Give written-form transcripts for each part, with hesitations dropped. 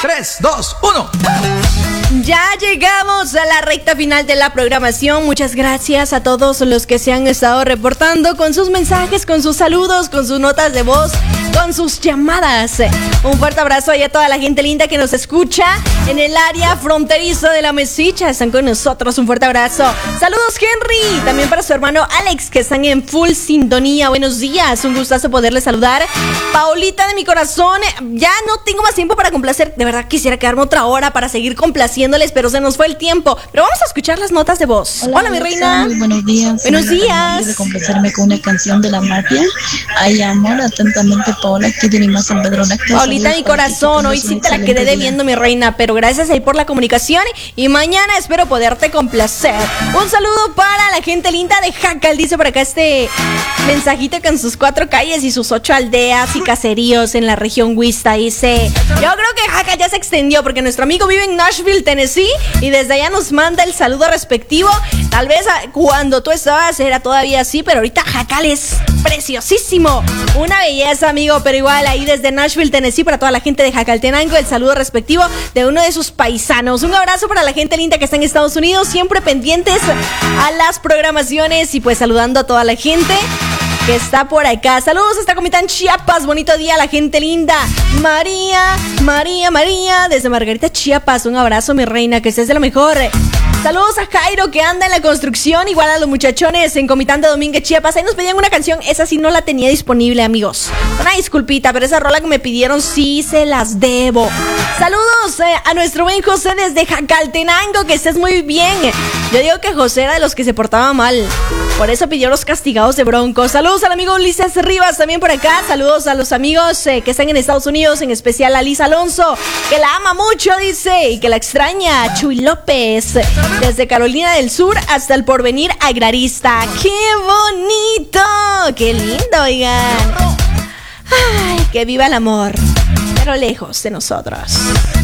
3, 2, 1. Ya llegamos a la recta final de la programación. Muchas gracias a todos los que se han estado reportando con sus mensajes, con sus saludos, con sus notas de voz, con sus llamadas. Un fuerte abrazo a toda la gente linda que nos escucha en el área fronteriza de la Mesicha. Están con nosotros. Un fuerte abrazo. Saludos, Henry. También para su hermano Alex, que están en full sintonía. Buenos días. Un gustazo poderles saludar. Paulita de mi corazón. Ya no tengo más tiempo para complacer. De verdad quisiera quedarme otra hora para seguir complaciéndoles, pero se nos fue el tiempo. Pero vamos a escuchar las notas de voz. Hola mi reina. Muy buenos días. Buenos días. De complacerme con una canción de La Mafia. Ay, amor, atentamente, Paola, aquí de Lima, San Pedro. Paulita de mi corazón, hoy sí te la quedé debiendo, mi reina, pero gracias ahí por la comunicación y mañana espero poderte complacer. Un saludo para la gente linda de Jacal, dice por acá este mensajito con sus 4 calles y sus 8 aldeas y caseríos en la región Huista. Dice, yo creo que Jacal ya se extendió porque nuestro amigo vive en Nashville, Tennessee, y desde allá nos manda el saludo respectivo. Tal vez cuando tú estabas era todavía así, pero ahorita Jacal es preciosísimo. Una belleza, amigo, pero igual ahí desde Nashville, Tennessee, para toda la gente de Jacaltenango, el saludo respectivo de uno de sus paisanos. Un abrazo para la gente linda que está en Estados Unidos, siempre pendientes a las programaciones y pues saludando a toda la gente que está por acá. Saludos hasta Comitán, Chiapas. Bonito día a la gente linda. María, desde Margarita, Chiapas. Un abrazo, mi reina, que estés de lo mejor. Saludos a Jairo, que anda en la construcción, igual a los muchachones en Comitán de Domínguez, Chiapas. Ahí nos pedían una canción, esa sí no la tenía disponible, amigos. Una disculpita, pero esa rola que me pidieron sí se las debo. Saludos a nuestro buen José desde Jacaltenango, que estés muy bien. Yo digo que José era de los que se portaba mal, por eso pidió los castigados de Broncos. Saludos al amigo Ulises Rivas también por acá. Saludos a los amigos que están en Estados Unidos, en especial a Liz Alonso, que la ama mucho, dice, y que la extraña. Chuy López, desde Carolina del Sur hasta el Porvenir Agrarista. ¡Qué bonito! ¡Qué lindo, oigan! ¡Ay, que viva el amor! Pero lejos de nosotros.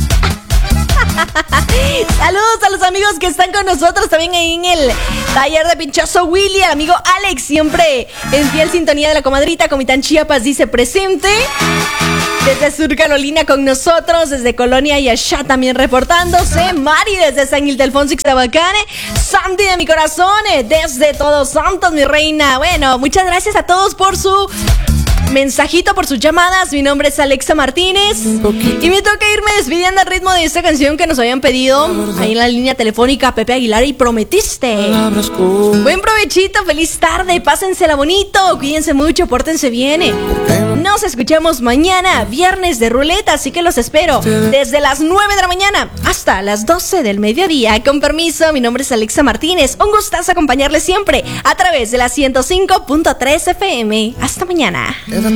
Saludos a los amigos que están con nosotros también ahí en el taller de Pinchazo Willy, al amigo Alex, siempre en fiel sintonía de la comadrita. Comitán Chiapas dice presente. Desde Sur Carolina con nosotros, desde Colonia y allá también reportándose. Mari desde San Ildefonso Ixtabacane. Sandy de mi corazón, desde Todos Santos, mi reina. Bueno, muchas gracias a todos por su mensajito, por sus llamadas. Mi nombre es Alexa Martínez y me toca irme despidiendo al ritmo de esta canción que nos habían pedido ahí en la línea telefónica. Pepe Aguilar y Prometiste. Buen provechito, feliz tarde, pásensela bonito, cuídense mucho, pórtense bien. Nos escuchamos mañana, viernes de ruleta, así que los espero desde las 9 de la mañana hasta las 12 del mediodía. Con permiso, mi nombre es Alexa Martínez. Un gustazo acompañarles siempre a través de la 105.3 FM. Hasta mañana.